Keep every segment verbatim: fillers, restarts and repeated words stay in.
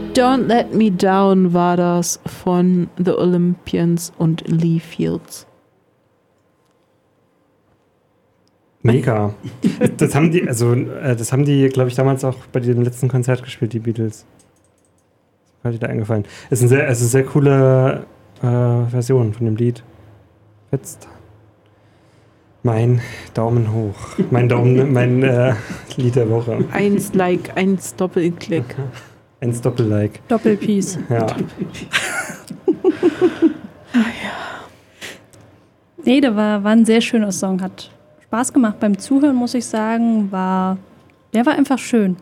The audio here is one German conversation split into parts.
Don't Let Me Down war das von The Olympians und Lee Fields. Mega. Das haben die, also das haben die, glaube ich, damals auch bei dem letzten Konzert gespielt, die Beatles. Das ist mir da eingefallen. Es ist eine sehr, es ist eine sehr coole äh, Version von dem Lied. Jetzt mein Daumen hoch. Mein Daumen, mein äh, Lied der Woche. Eins Like, eins Doppelklick. Eins Doppel-Like. Doppelpiece. Ja. Nee, der war, war ein sehr schöner Song. Hat Spaß gemacht beim Zuhören, muss ich sagen. War, der war einfach schön.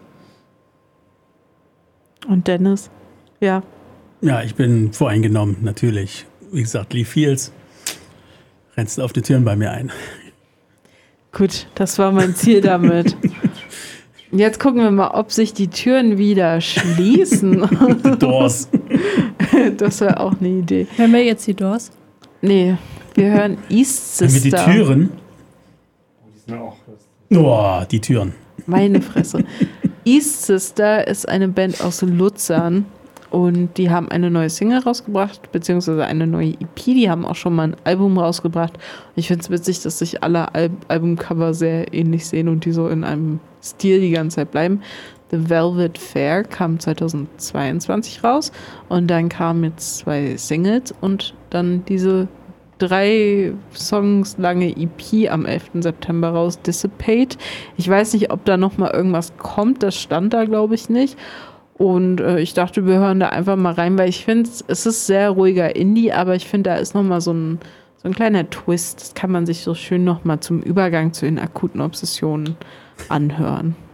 Und Dennis? Ja. Ja, ich bin voreingenommen, natürlich. Wie gesagt, Lee Fields. Rennst auf die Türen bei mir ein. Gut, das war mein Ziel damit. Jetzt gucken wir mal, ob sich die Türen wieder schließen. Die Doors. Das wäre auch eine Idee. Hören wir jetzt die Doors? Nee, wir hören East Hören wir Sister. die Türen? Die sind auch. Oh, die Türen. Meine Fresse. East Sister ist eine Band aus Luzern und die haben eine neue Single rausgebracht, beziehungsweise eine neue E P. Die haben auch schon mal ein Album rausgebracht. Ich finde es witzig, dass sich alle Al- Albumcover sehr ähnlich sehen und die so in einem Stil die ganze Zeit bleiben. The Velvet Fair kam zweitausendzweiundzwanzig raus und dann kamen jetzt zwei Singles und dann diese drei Songs lange E P am elften September raus, Dissipate. Ich weiß nicht, ob da noch mal irgendwas kommt, das stand da, glaube ich, nicht. Und äh, ich dachte, wir hören da einfach mal rein, weil ich finde, es ist sehr ruhiger Indie, aber ich finde, da ist noch mal so ein, so ein kleiner Twist. Das kann man sich so schön noch mal zum Übergang zu den akuten Obsessionen anhören.